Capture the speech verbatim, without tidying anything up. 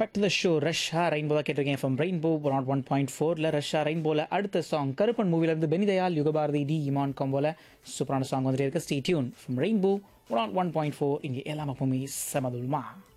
Back to the show ரஷ்ஷா rainbow தான் கேட்டிருக்கேன் from rainbow not one point ஃபோரில் ரஷ்ஷா ரெயின்போவில் அடுத்த சாங் கருப்பன் மூவிலேருந்து பெனிதயால் யுகபாரதி டி இமான் காம்போல சூப்பரான சாங் வந்துட்டு இருக்கு. Stay tune from rainbow not one point four இங்கே எல்லாமே எப்பவுமே சமதுல்மா.